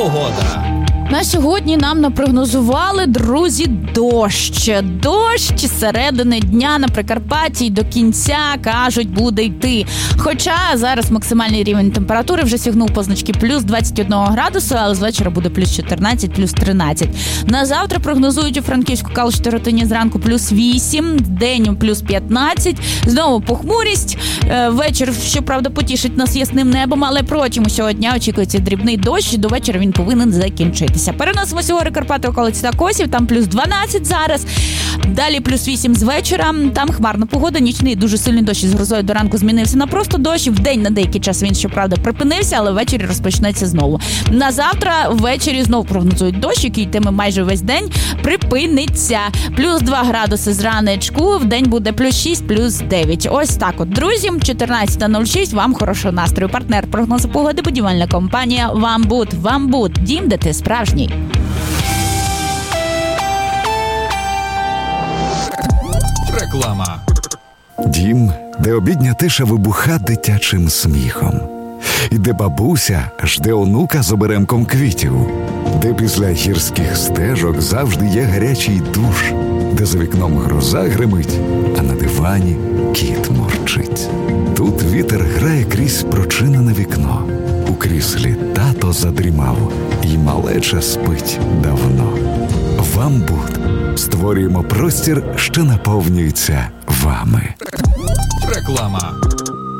погода. На сьогодні нам напрогнозували, друзі, дощ. Дощ середини дня на Прикарпатті до кінця, кажуть, буде йти. Хоча зараз максимальний рівень температури вже сягнув позначки плюс 21 градусу, але з вечора буде плюс 14, плюс 13. На завтра прогнозують у Франківську, Калуш, Ротині зранку плюс 8, день плюс 15. Знову похмурість. Вечір, щоправда, потішить нас ясним небом, але протягом усього дня очікується дрібний дощ, і до вечора він повинен закінчитися. Переносимося у гори Карпати, околиці та Косів, там плюс 12 зараз, далі плюс 8 з вечора, там хмарна погода, нічний дуже сильний дощ із грозою до ранку змінився на просто дощ, вдень на деякий час він, щоправда, припинився, але ввечері розпочнеться знову. На завтра ввечері знову прогнозують дощ, який йтиме майже весь день, припиниться. Плюс 2 градуси зранечку, вдень буде плюс 6, плюс 9. Ось так от, друзі, 14:06, вам хорошого настрою. Партнер прогнозу погоди, будівельна компанія «Вамбуд». «Вамбуд» – дім, де ти справжній. Реклама. Дім, де обідня тиша вибуха дитячим сміхом. І де бабуся жде онука з оберемком квітів. Де після гірських стежок завжди є гарячий душ. Де за вікном гроза гримить, а на дивані кіт мурчить. Тут вітер грає крізь прочинене вікно. У кріслі тато задрімав, і малеча спить давно. «Вамбуд» створюємо простір, що наповнюється вами. Реклама.